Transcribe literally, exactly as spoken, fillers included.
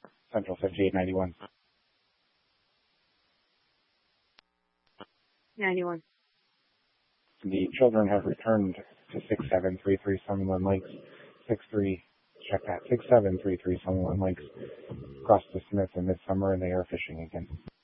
Central fifty-eight ninety-one. ninety-one. The children have returned to six seven three three Summerlin Lakes. six three, check that, six seven three three Summerlin Lakes. Across the Smith and Midsummer, and they are fishing again.